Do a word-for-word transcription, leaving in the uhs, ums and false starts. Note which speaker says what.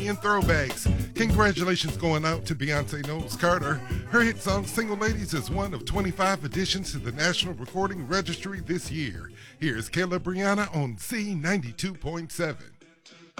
Speaker 1: and throwbacks. Congratulations going out to Beyonce Knowles Carter. Her hit song Single Ladies is one of twenty-five additions to the National Recording Registry this year. Here's Kayla Brianna on C ninety-two point seven.